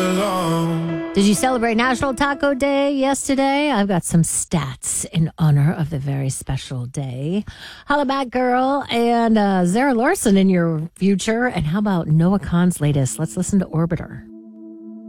alone. Did you celebrate National Taco Day yesterday? I've got some stats in honor of the very special day. Holla back, girl, and Zara Larson in your future. And how about Noah Kahan's latest? Let's listen to Orbiter.